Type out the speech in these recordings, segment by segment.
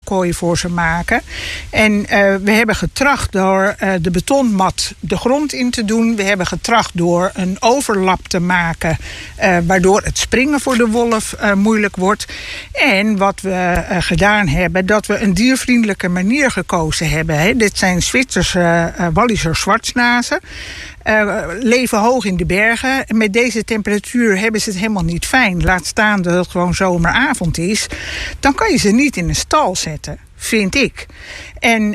kooi voor ze maken. En we hebben getracht door de betonmat de grond in te doen. We hebben getracht door een overlap te maken, waardoor het springen voor de wolf moeilijk wordt. En wat we gedaan hebben, dat we een diervriendelijke manier gekozen hebben. Hè. Dit zijn Zwitserse Walliser zwartsnazen. Leven hoog in de bergen. Met deze temperatuur hebben ze het helemaal niet fijn. Laat staan dat het gewoon zomeravond is. Dan kan je ze niet in een stal zetten, vind ik. En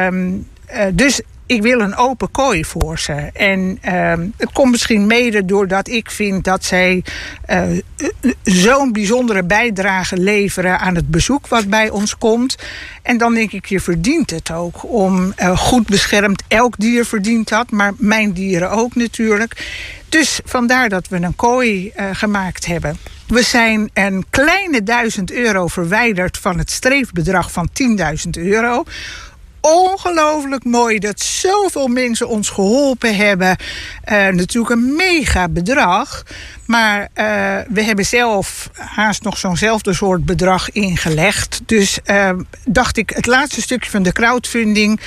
dus ik wil een open kooi voor ze. En het komt misschien mede doordat ik vind dat zij zo'n bijzondere bijdrage leveren aan het bezoek wat bij ons komt. En dan denk ik, je verdient het ook om goed beschermd. Elk dier verdient dat, maar mijn dieren ook natuurlijk. Dus vandaar dat we een kooi gemaakt hebben. We zijn een kleine €1000 verwijderd van het streefbedrag van €10.000. Ongelooflijk mooi dat zoveel mensen ons geholpen hebben. Natuurlijk een mega bedrag. Maar we hebben zelf haast nog zo'nzelfde soort bedrag ingelegd. Dus dacht ik, het laatste stukje van de crowdfunding,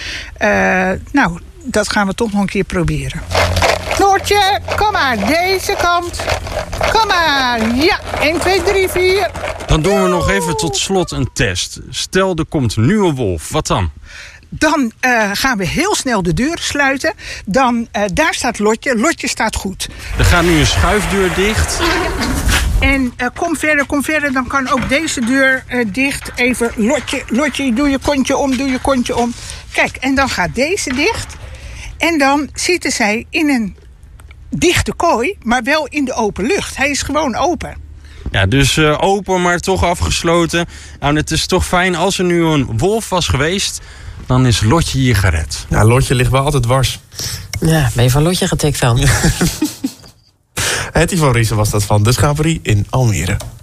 dat gaan we toch nog een keer proberen. Noortje, kom maar, deze kant. Kom maar, ja, 1, 2, 3, 4. Dan doen we nog even tot slot een test. Stel, er komt nu een wolf, wat dan? Dan gaan we heel snel de deur sluiten. Dan, daar staat Lotje. Lotje staat goed. Er gaat nu een schuifdeur dicht. En kom verder. Dan kan ook deze deur dicht. Even, Lotje, doe je kontje om. Kijk, en dan gaat deze dicht. En dan zitten zij in een dichte kooi, maar wel in de open lucht. Hij is gewoon open. Ja, dus open, maar toch afgesloten. Nou, het is toch fijn als er nu een wolf was geweest, dan is Lotje hier gered. Ja, Lotje ligt wel altijd dwars. Ja, ben je van Lotje getikt dan? Hetty van Riesen was dat van de Schaperie in Almere.